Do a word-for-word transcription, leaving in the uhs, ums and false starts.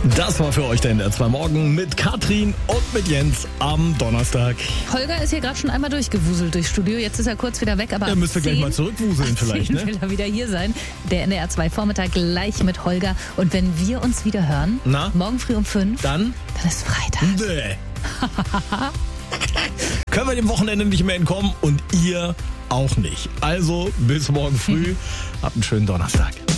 Das war für euch der N D R zwei Morgen mit Katrin und mit Jens am Donnerstag. Holger ist hier gerade schon einmal durchgewuselt durchs Studio. Jetzt ist er kurz wieder weg, aber ja, müsst ihr gleich mal zurückwuseln vielleicht, ne? will er wieder hier sein. Der N D R zwei Vormittag gleich mit Holger. Und wenn wir uns wieder hören, Na? morgen früh um fünf, Dann? dann ist Freitag. Nee. Können wir dem Wochenende nicht mehr entkommen und ihr auch nicht. Also bis morgen früh. Habt einen schönen Donnerstag.